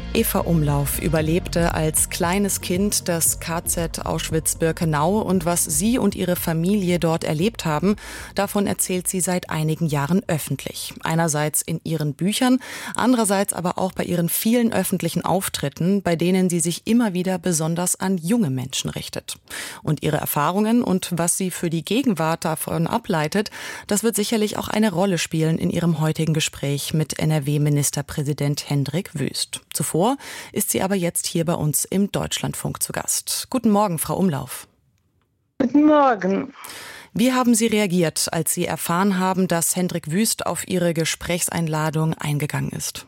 Eva Umlauf überlebte als kleines Kind das KZ Auschwitz-Birkenau und was sie und ihre Familie dort erlebt haben, davon erzählt sie seit einigen Jahren öffentlich. Einerseits in ihren Büchern, andererseits aber auch bei ihren vielen öffentlichen Auftritten, bei denen sie sich immer wieder besonders an junge Menschen richtet. Und ihre Erfahrungen und was sie für die Gegenwart davon ableitet, das wird sicherlich auch eine Rolle spielen in ihrem heutigen Gespräch mit NRW-Ministerpräsident Hendrik Wüst. Zuvor ist sie aber jetzt hier bei uns im Deutschlandfunk zu Gast. Guten Morgen, Frau Umlauf. Guten Morgen. Wie haben Sie reagiert, als Sie erfahren haben, dass Hendrik Wüst auf Ihre Gesprächseinladung eingegangen ist?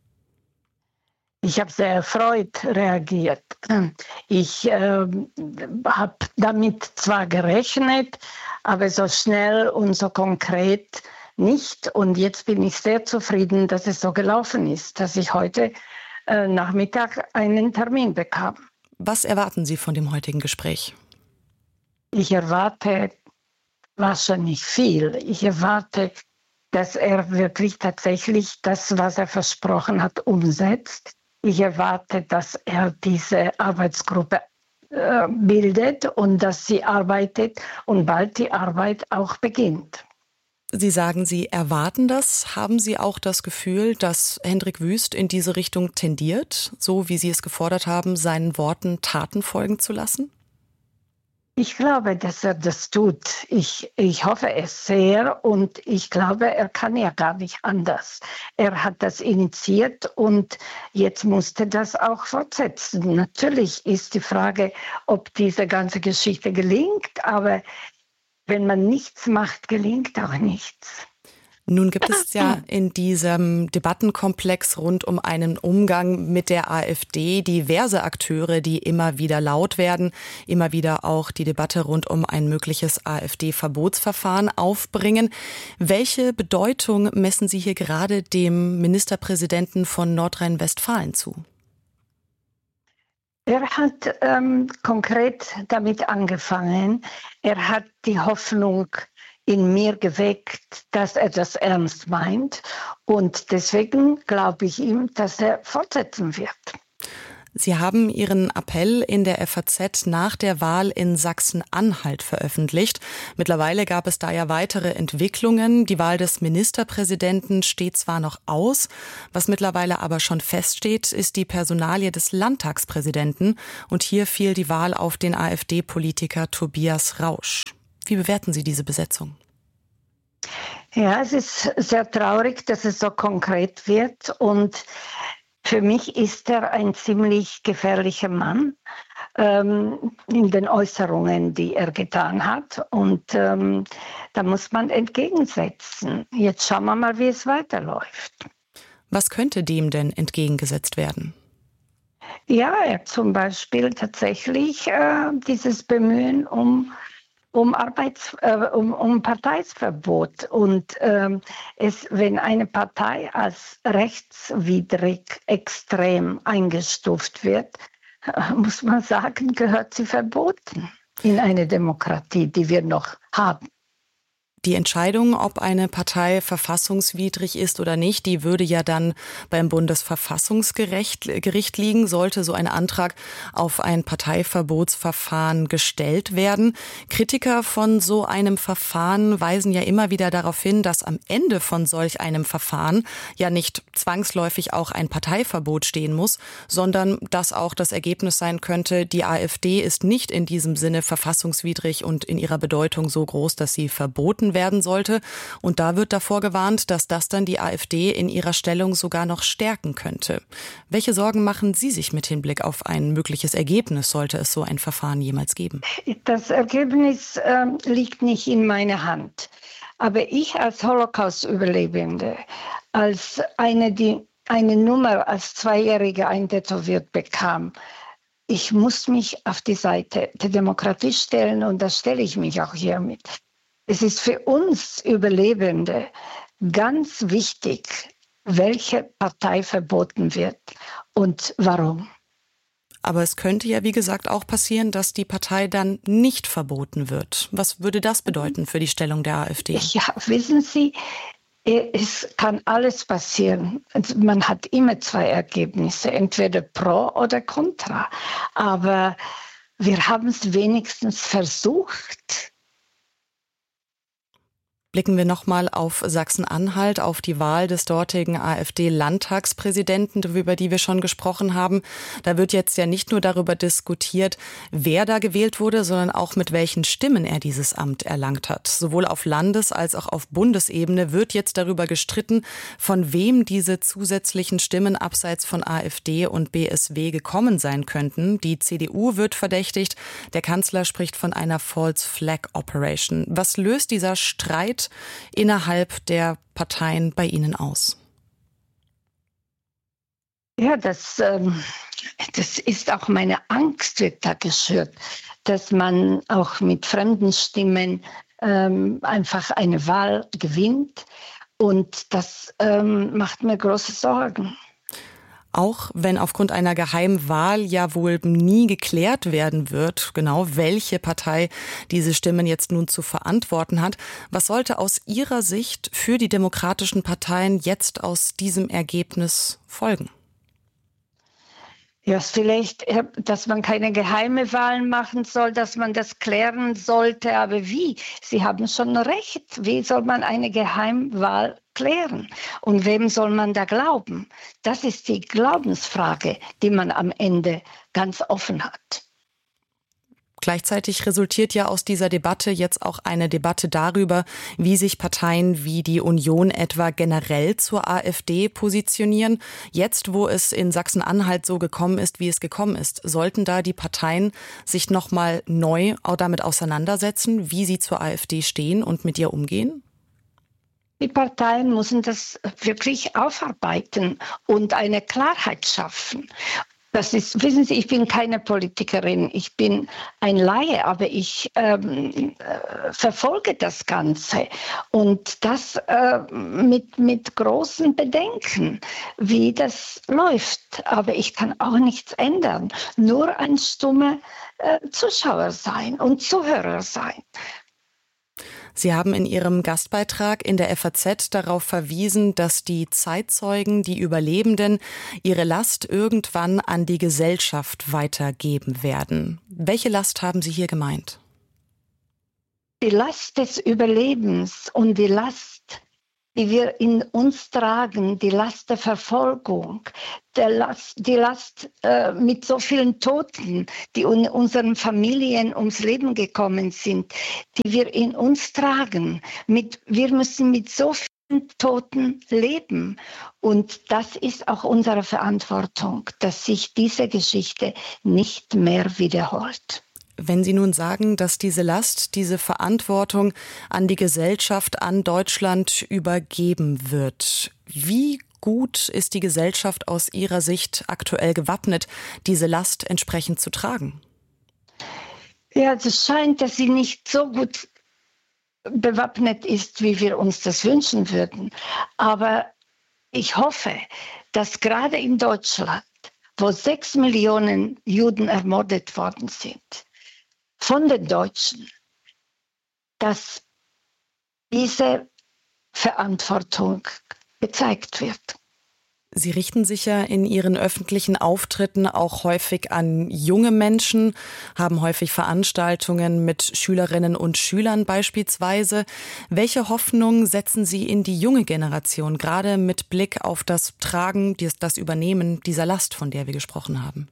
Ich habe sehr erfreut reagiert. Ich habe damit zwar gerechnet, aber so schnell und so konkret nicht. Und jetzt bin ich sehr zufrieden, dass es so gelaufen ist, dass ich heute Nachmittag einen Termin bekam. Was erwarten Sie von dem heutigen Gespräch? Ich erwarte wahrscheinlich viel. Ich erwarte, dass er wirklich tatsächlich das, was er versprochen hat, umsetzt. Ich erwarte, dass er diese Arbeitsgruppe bildet und dass sie arbeitet und bald die Arbeit auch beginnt. Sie sagen, Sie erwarten das. Haben Sie auch das Gefühl, dass Hendrik Wüst in diese Richtung tendiert, so wie Sie es gefordert haben, seinen Worten Taten folgen zu lassen? Ich glaube, dass er das tut. Ich hoffe es sehr und ich glaube, er kann ja gar nicht anders. Er hat das initiiert und jetzt musste das auch fortsetzen. Natürlich ist die Frage, ob diese ganze Geschichte gelingt, aber wenn man nichts macht, gelingt auch nichts. Nun gibt es ja in diesem Debattenkomplex rund um einen Umgang mit der AfD diverse Akteure, die immer wieder laut werden, immer wieder auch die Debatte rund um ein mögliches AfD-Verbotsverfahren aufbringen. Welche Bedeutung messen Sie hier gerade dem Ministerpräsidenten von Nordrhein-Westfalen zu? Er hat konkret damit angefangen. Er hat die Hoffnung in mir geweckt, dass er das ernst meint. Und deswegen glaube ich ihm, dass er fortsetzen wird. Sie haben Ihren Appell in der FAZ nach der Wahl in Sachsen-Anhalt veröffentlicht. Mittlerweile gab es da ja weitere Entwicklungen. Die Wahl des Ministerpräsidenten steht zwar noch aus, was mittlerweile aber schon feststeht, ist die Personalie des Landtagspräsidenten. Und hier fiel die Wahl auf den AfD-Politiker Tobias Rausch. Wie bewerten Sie diese Besetzung? Ja, es ist sehr traurig, dass es so konkret wird und für mich ist er ein ziemlich gefährlicher Mann in den Äußerungen, die er getan hat. Und da muss man entgegensetzen. Jetzt schauen wir mal, wie es weiterläuft. Was könnte dem denn entgegengesetzt werden? Ja, zum Beispiel tatsächlich dieses Bemühen um Parteiverbot. Und wenn eine Partei als rechtswidrig extrem eingestuft wird, muss man sagen, gehört sie verboten in eine Demokratie, die wir noch haben. Die Entscheidung, ob eine Partei verfassungswidrig ist oder nicht, die würde ja dann beim Bundesverfassungsgericht liegen, sollte so ein Antrag auf ein Parteiverbotsverfahren gestellt werden. Kritiker von so einem Verfahren weisen ja immer wieder darauf hin, dass am Ende von solch einem Verfahren ja nicht zwangsläufig auch ein Parteiverbot stehen muss, sondern dass auch das Ergebnis sein könnte, die AfD ist nicht in diesem Sinne verfassungswidrig und in ihrer Bedeutung so groß, dass sie verboten werden sollte. Und da wird davor gewarnt, dass das dann die AfD in ihrer Stellung sogar noch stärken könnte. Welche Sorgen machen Sie sich mit Hinblick auf ein mögliches Ergebnis, sollte es so ein Verfahren jemals geben? Das Ergebnis liegt nicht in meiner Hand. Aber ich als Holocaust-Überlebende, als eine, die eine Nummer als Zweijährige eintätowiert bekam, ich muss mich auf die Seite der Demokratie stellen und da stelle ich mich auch hiermit. Es ist für uns Überlebende ganz wichtig, welche Partei verboten wird und warum. Aber es könnte ja, wie gesagt, auch passieren, dass die Partei dann nicht verboten wird. Was würde das bedeuten für die Stellung der AfD? Ja, wissen Sie, Es kann alles passieren. Man hat immer zwei Ergebnisse, entweder pro oder contra. Aber wir haben es wenigstens versucht. Blicken wir nochmal auf Sachsen-Anhalt, auf die Wahl des dortigen AfD-Landtagspräsidenten, über die wir schon gesprochen haben. Da wird jetzt ja nicht nur darüber diskutiert, wer da gewählt wurde, sondern auch mit welchen Stimmen er dieses Amt erlangt hat. Sowohl auf Landes- als auch auf Bundesebene wird jetzt darüber gestritten, von wem diese zusätzlichen Stimmen abseits von AfD und BSW gekommen sein könnten. Die CDU wird verdächtigt. Der Kanzler spricht von einer False Flag Operation. Was löst dieser Streit innerhalb der Parteien bei Ihnen aus? Ja, das ist auch meine Angst, wird da geschürt, dass man auch mit fremden Stimmen einfach eine Wahl gewinnt. Und das macht mir große Sorgen. Auch wenn aufgrund einer Geheimwahl ja wohl nie geklärt werden wird, genau welche Partei diese Stimmen jetzt nun zu verantworten hat. Was sollte aus Ihrer Sicht für die demokratischen Parteien jetzt aus diesem Ergebnis folgen? Ja, vielleicht, dass man keine geheime Wahlen machen soll, dass man das klären sollte. Aber wie? Sie haben schon recht. Wie soll man eine Geheimwahl klären? Und wem soll man da glauben? Das ist die Glaubensfrage, die man am Ende ganz offen hat. Gleichzeitig resultiert ja aus dieser Debatte jetzt auch eine Debatte darüber, wie sich Parteien wie die Union etwa generell zur AfD positionieren. Jetzt, wo es in Sachsen-Anhalt so gekommen ist, wie es gekommen ist, sollten da die Parteien sich nochmal neu auch damit auseinandersetzen, wie sie zur AfD stehen und mit ihr umgehen? Die Parteien müssen das wirklich aufarbeiten und eine Klarheit schaffen. Das ist, wissen Sie, ich bin keine Politikerin, ich bin ein Laie, aber ich verfolge das Ganze und das mit großen Bedenken, wie das läuft. Aber ich kann auch nichts ändern, nur ein stummer Zuschauer sein und Zuhörer sein. Sie haben in Ihrem Gastbeitrag in der FAZ darauf verwiesen, dass die Zeitzeugen, die Überlebenden, ihre Last irgendwann an die Gesellschaft weitergeben werden. Welche Last haben Sie hier gemeint? Die Last des Überlebens und die Last, die wir in uns tragen, die Last der Verfolgung, die Last mit so vielen Toten, die in unseren Familien ums Leben gekommen sind, die wir in uns tragen. Wir müssen mit so vielen Toten leben. Und das ist auch unsere Verantwortung, dass sich diese Geschichte nicht mehr wiederholt. Wenn Sie nun sagen, dass diese Last, diese Verantwortung an die Gesellschaft, an Deutschland übergeben wird, wie gut ist die Gesellschaft aus Ihrer Sicht aktuell gewappnet, diese Last entsprechend zu tragen? Ja, es scheint, dass sie nicht so gut bewappnet ist, wie wir uns das wünschen würden. Aber ich hoffe, dass gerade in Deutschland, wo 6 Millionen Juden ermordet worden sind, von den Deutschen, dass diese Verantwortung gezeigt wird. Sie richten sich ja in Ihren öffentlichen Auftritten auch häufig an junge Menschen, haben häufig Veranstaltungen mit Schülerinnen und Schülern beispielsweise. Welche Hoffnung setzen Sie in die junge Generation, gerade mit Blick auf das Tragen, das Übernehmen dieser Last, von der wir gesprochen haben?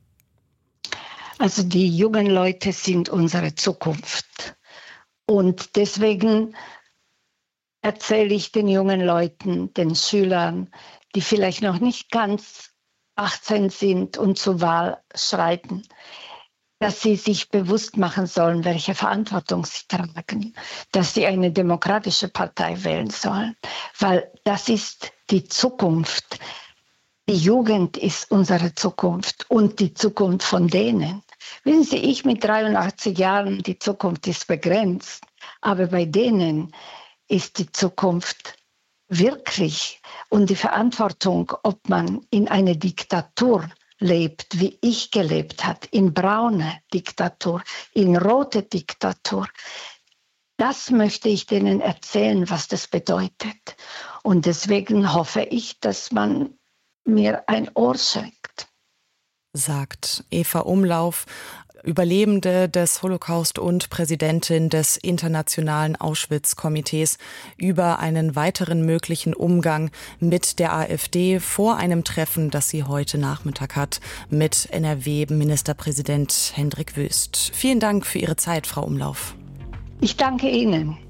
Also die jungen Leute sind unsere Zukunft. Und deswegen erzähle ich den jungen Leuten, den Schülern, die vielleicht noch nicht ganz 18 sind und zur Wahl schreiten, dass sie sich bewusst machen sollen, welche Verantwortung sie tragen, dass sie eine demokratische Partei wählen sollen, weil das ist die Zukunft. Die Jugend ist unsere Zukunft und die Zukunft von denen. Wissen Sie, ich mit 83 Jahren, die Zukunft ist begrenzt, aber bei denen ist die Zukunft wirklich und die Verantwortung, ob man in einer Diktatur lebt, wie ich gelebt habe, in braune Diktatur, in rote Diktatur, das möchte ich denen erzählen, was das bedeutet. Und deswegen hoffe ich, dass man mir ein Ohr schenkt. Sagt Eva Umlauf, Überlebende des Holocaust und Präsidentin des Internationalen Auschwitz-Komitees, über einen weiteren möglichen Umgang mit der AfD vor einem Treffen, das sie heute Nachmittag hat, mit NRW-Ministerpräsident Hendrik Wüst. Vielen Dank für Ihre Zeit, Frau Umlauf. Ich danke Ihnen.